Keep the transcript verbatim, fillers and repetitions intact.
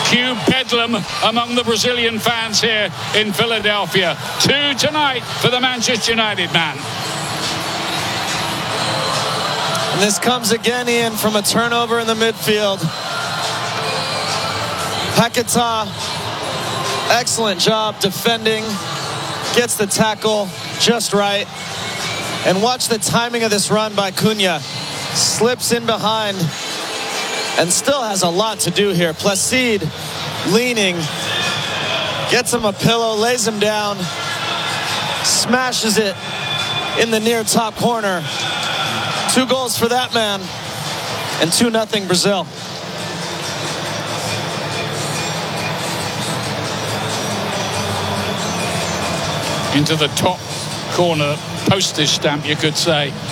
cue bedlam among the Brazilian fans here in Philadelphia. Two tonight for the Manchester United man. And this comes again, Ian, from a turnover in the midfield. Paquetá, excellent job defending, gets the tackle just right. And watch the timing of this run by Cunha. Slips in behind and still has a lot to do here. Placide leaning, gets him a pillow, lays him down, smashes it in the near top corner. Two goals for that man, and two nothing Brazil. Into the top corner, postage stamp, you could say.